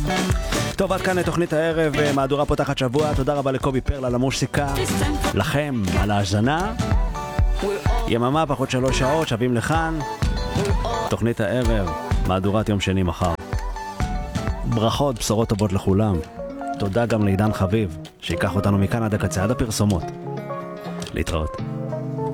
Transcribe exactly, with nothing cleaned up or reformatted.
טוב, עד כאן תוכנית הערב, מהדורה פותחת שבוע. תודה רבה לקובי פרל על המוסיקה, לכם על ההאזנה. יממה פחות שלוש שעות, שווים לכאן. תוכנית הערב, מהדורת יום שני מחר. ברכות, בשורות טובות לכולם. תודה גם לעידן חביב, שיקח אותנו מכאן עד הקצה, עד הפרסומות. להתראות.